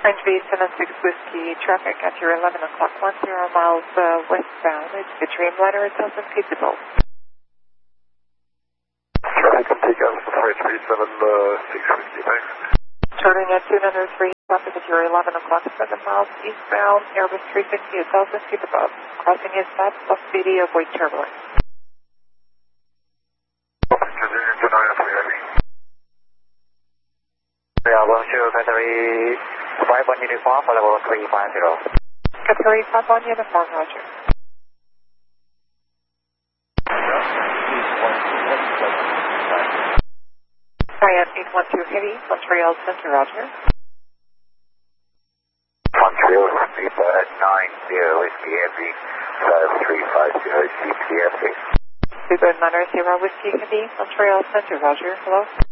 76 Whiskey, traffic at your 11 o'clock, 10 miles westbound. It's the Dreamliner, 1,000 feet below. Traffic can take us to 76 Whiskey, thanks. Turning at 203, traffic at your 11 o'clock, 7 miles eastbound, Airbus 350, 1,000 feet above. Crossing is fast, plus speedy, avoid turbulence. Bonjour, Qatari 51 uniform, level 350. Qatari 51 uniform, roger. Cheyenne 812 Heavy, Montreal Center, roger. Montreal Center at 90 Whiskey Heavy, 5350 GPFA. Super 90 Whiskey Heavy, Montreal Center, roger. Hello.